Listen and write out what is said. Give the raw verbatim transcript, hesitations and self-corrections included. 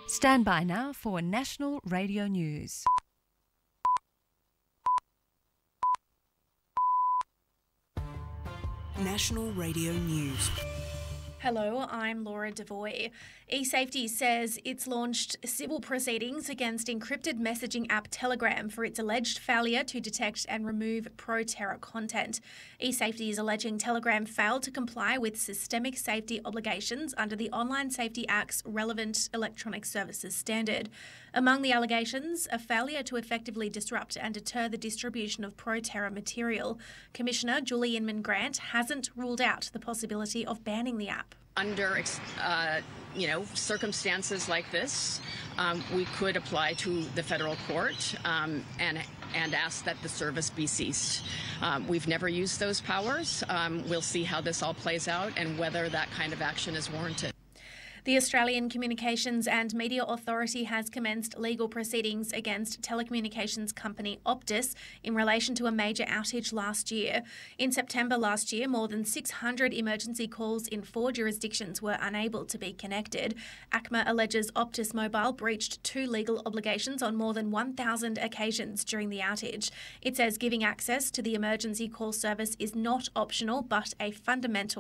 Stand by now for National Radio News. National Radio News. Hello, I'm Laura Devoy. eSafety says it's launched civil proceedings against encrypted messaging app Telegram for its alleged failure to detect and remove pro-terror content. eSafety is alleging Telegram failed to comply with systemic safety obligations under the Online Safety Act's relevant electronic services standard. Among the allegations, a failure to effectively disrupt and deter the distribution of pro-terror material. Commissioner Julie Inman-Grant hasn't ruled out the possibility of banning the app. Under, uh, you know, circumstances like this, um, we could apply to the federal court um, and and ask that the service be ceased. Um, we've never used those powers. Um, we'll see how this all plays out and whether that kind of action is warranted. The Australian Communications and Media Authority has commenced legal proceedings against telecommunications company Optus in relation to a major outage last year. In September last year, more than six hundred emergency calls in four jurisdictions were unable to be connected. A C M A alleges Optus Mobile breached two legal obligations on more than one thousand occasions during the outage. It says giving access to the emergency call service is not optional but a fundamental